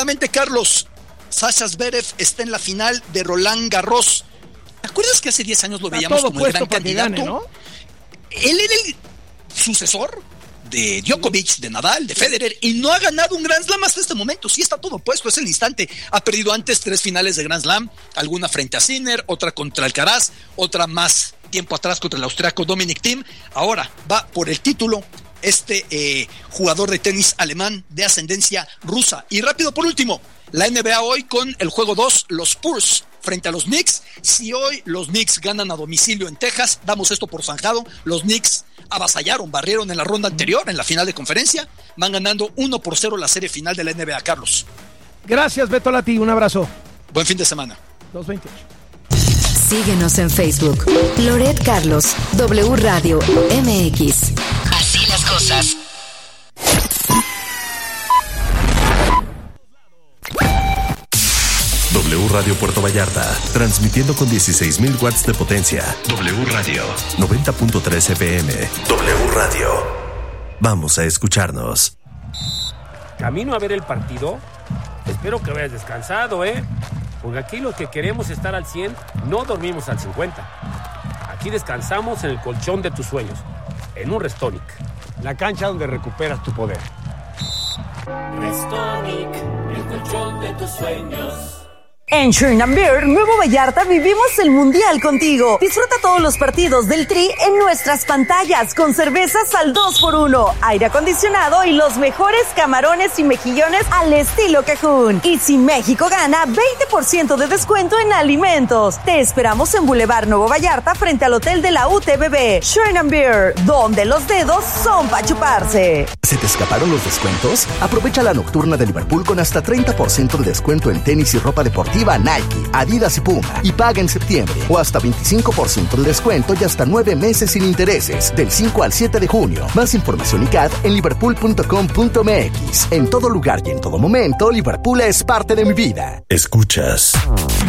Rápidamente, Carlos, Sasha Zverev está en la final de Roland Garros. ¿Te acuerdas que hace 10 años lo veíamos como el gran candidato? Gane, ¿no? Él era el sucesor de Djokovic, de Nadal, de Federer, y no ha ganado un Grand Slam hasta este momento. Sí está todo puesto, es el instante. Ha perdido antes 3 finales de Grand Slam, alguna frente a Sinner, otra contra Alcaraz, otra más tiempo atrás contra el austriaco Dominic Thiem. Ahora va por el título jugador de tenis alemán de ascendencia rusa. Y rápido, por último, la NBA hoy con el juego 2, los Spurs frente a los Knicks. Si hoy los Knicks ganan a domicilio en Texas, damos esto por zanjado. Los Knicks avasallaron, barrieron en la ronda anterior, en la final de conferencia. Van ganando 1-0 la serie final de la NBA, Carlos. Gracias, Beto Lati, un abrazo. Buen fin de semana. 2:28. Síguenos en Facebook. Loret Carlos, W Radio MX. Así las cosas. W Radio Puerto Vallarta, transmitiendo con 16,000 watts de potencia. W Radio, 90.3 FM. W Radio. Vamos a escucharnos. Camino a ver el partido. Espero que hayas descansado, porque aquí los que queremos estar al 100 no dormimos al 50. Aquí descansamos en el colchón de tus sueños, en un Restonic, la cancha donde recuperas tu poder. Restonic, el colchón de tus sueños. En Sherman Beer, Nuevo Vallarta, vivimos el Mundial contigo. Disfruta todos los partidos del Tri en nuestras pantallas, con cervezas al 2x1, aire acondicionado y los mejores camarones y mejillones al estilo Cajún. Y si México gana, 20% de descuento en alimentos. Te esperamos en Boulevard Nuevo Vallarta, frente al Hotel de la UTBB. Sherman Beer, donde los dedos son para chuparse. ¿Se te escaparon los descuentos? Aprovecha la nocturna de Liverpool con hasta 30% de descuento en tenis y ropa deportiva Nike, Adidas y Puma, y paga en septiembre, o hasta 25% de descuento y hasta 9 meses sin intereses, del 5 al 7 de junio. Más información y CAD en liverpool.com.mx. En todo lugar y en todo momento, Liverpool es parte de mi vida. Escuchas